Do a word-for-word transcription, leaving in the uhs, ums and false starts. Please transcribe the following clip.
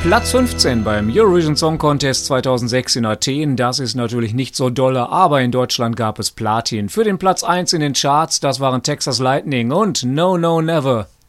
Platz fünfzehn beim Eurovision Song Contest zweitausendsechs in Athen. Das ist natürlich nicht so dolle, aber in Deutschland gab es Platin. Für den Platz eins in den Charts, das waren Texas Lightning und No No Never.